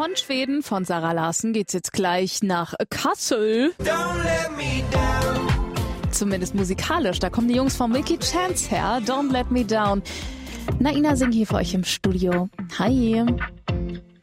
Von Schweden, von Sarah Larsen, geht's jetzt gleich nach Kassel. Zumindest musikalisch, da kommen die Jungs von Milky Chance her. Don't Let Me Down. Naina singt hier für euch im Studio. Hi.